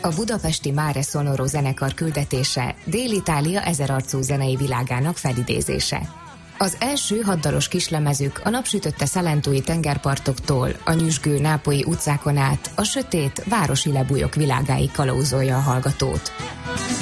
A budapesti Mare Sonoro zenekar küldetése Dél-Itália ezerarcú zenei világának felidézése. Az első 6 dalos kislemezük a napsütötte szalentói tengerpartoktól, a nyüzsgő nápolyi utcákon át, a sötét városi lebújok világáig kalauzolja a hallgatót.